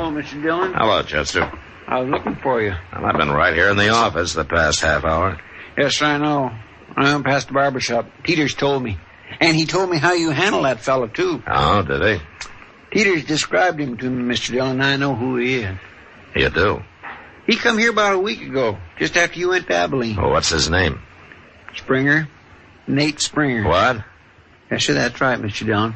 Hello, Mr. Dillon. Hello, Chester. I was looking for you. Well, I've been right here in the office the past half hour. Yes, I know. I went past the barber shop. Teeters told me. And he told me how you handle that fellow, too. Oh, did he? Teeters described him to me, Mr. Dillon, and I know who he is. You do? He come here about a week ago, just after you went to Abilene. Oh, what's his name? Springer. Nate Springer. What? Yes, sir, that's right, Mr. Dillon.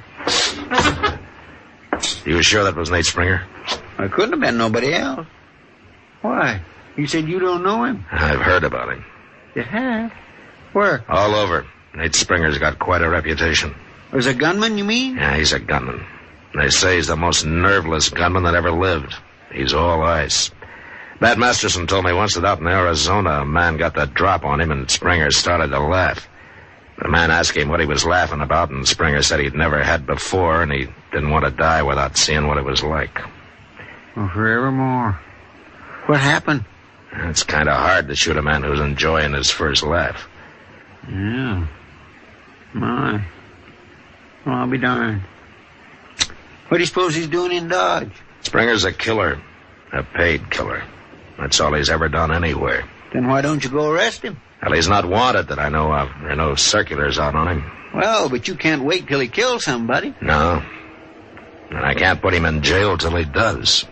You sure that was Nate Springer? It couldn't have been nobody else. Why? You said you don't know him? I've heard about him. You have? Where? All over. Nate Springer's got quite a reputation. Was a gunman, you mean? Yeah, he's a gunman. They say he's the most nerveless gunman that ever lived. He's all ice. Bat Masterson told me once that out in Arizona, a man got the drop on him and Springer started to laugh. The man asked him what he was laughing about, and Springer said he'd never had before, and he didn't want to die without seeing what it was like. Well, forevermore. What happened? It's kind of hard to shoot a man who's enjoying his first laugh. Yeah. My. Well, I'll be darned. What do you suppose he's doing in Dodge? Springer's a killer. A paid killer. That's all he's ever done anywhere. Then why don't you go arrest him? Well, he's not wanted that I know of. There are no circulars out on him. Well, but you can't wait till he kills somebody. No. And I can't put him in jail till he does.